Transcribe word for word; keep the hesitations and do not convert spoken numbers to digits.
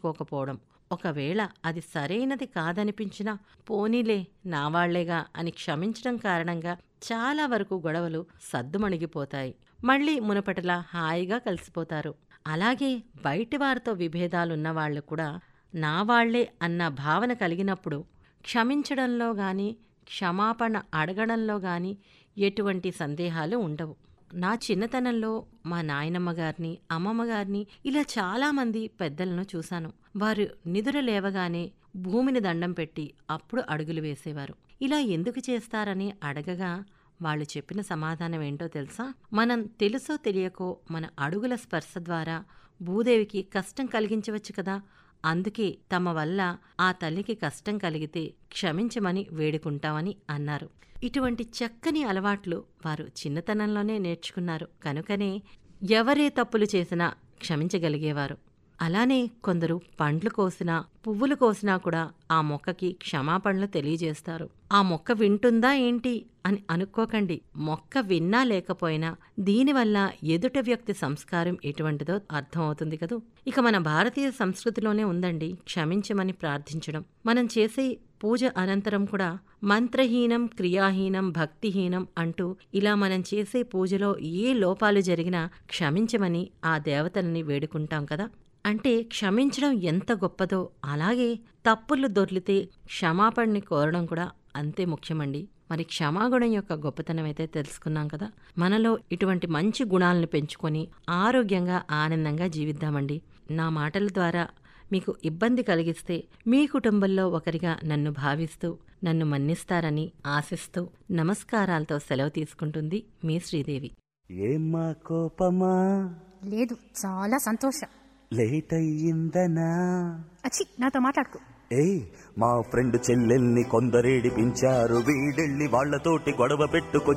తీసుకోకపోవడం, ఒకవేళ అది సరైనది కాదనిపించినా పోనీలే నావాళ్లేగా అని క్షమించడం కారణంగా చాలా వరకు గొడవలు సద్దుమణిగిపోతాయి. మళ్లీ మునపటిలా హాయిగా కలిసిపోతారు. అలాగే బయటివారితో విభేదాలున్నవాళ్లు కూడా నావాళ్లే అన్న భావన కలిగినప్పుడు క్షమించడంలో గాని క్షమాపణ అడగడంలో గాని ఎటువంటి సందేహాలు ఉండవు. నా చిన్నతనంలో మా నాయనమ్మగారిని, అమ్మమ్మగారిని ఇలా చాలామంది పెద్దలను చూశాను. వారు నిదుర లేవగానే భూమిని దండం పెట్టి అప్పుడు అడుగులు వేసేవారు. ఇలా ఎందుకు చేస్తారని అడగగా వాళ్ళు చెప్పిన సమాధానం ఏంటో తెలుసా? మనం తెలుసో తెలియకో మన అడుగుల స్పర్శ ద్వారా భూదేవికి కష్టం కలిగించవచ్చు కదా, అందుకే తమ వల్ల ఆ తల్లికి కష్టం కలిగితే క్షమించమని వేడుకుంటామని అన్నారు. ఇటువంటి చక్కని అలవాట్లు వారు చిన్నతనంలోనే నేర్చుకున్నారు కనుకనే ఎవరే తప్పులు చేసినా క్షమించగలిగేవారు. అలానే కొందరు పండ్లు కోసినా పువ్వులు కోసినా కూడా ఆ మొక్కకి క్షమాపణలు తెలియజేస్తారు. ఆ మొక్క వింటుందా ఏంటి అని అనుకోకండి. మొక్క విన్నా లేకపోయినా దీనివల్ల ఎదుట వ్యక్తి సంస్కారం ఎటువంటిదో అర్థమవుతుంది కదూ. ఇక మన భారతీయ సంస్కృతిలోనే ఉందండి క్షమించమని ప్రార్థించడం. మనం చేసే పూజ అనంతరం కూడా మంత్రహీనం, క్రియాహీనం, భక్తిహీనం అంటూ ఇలా మనం చేసే పూజలో ఏ లోపాలు జరిగినా క్షమించమని ఆ దేవతల్ని వేడుకుంటాం కదా. అంటే క్షమించడం ఎంత గొప్పదో అలాగే తప్పులు దొర్లితే క్షమాపణని కోరడం కూడా అంతే ముఖ్యమండి. మరి క్షమాగుణం యొక్క గొప్పతనం అయితే తెలుసుకున్నాం కదా. మనలో ఇటువంటి మంచి గుణాలను పెంచుకొని ఆరోగ్యంగా ఆనందంగా జీవిద్దామండి. నా మాటల ద్వారా మీకు ఇబ్బంది కలిగిస్తే మీ కుటుంబంలో ఒకరిగా నన్ను భావిస్తూ నన్ను మన్నిస్తారని ఆశిస్తూ నమస్కారాలతో సెలవు తీసుకుంటుంది మీ శ్రీదేవి. ఏమ్మా కోపమా? లేదు, చాలా సంతోషం. లేట్ అయ్యిందనా? అచ్చి, నాతో మాట్లాడుకో. ఏయ్, మా ఫ్రెండ్ చెల్లెల్ని కొందరేడిపించారు, వీడెళ్ళి వాళ్లతోటి గొడవ పెట్టుకొచ్చి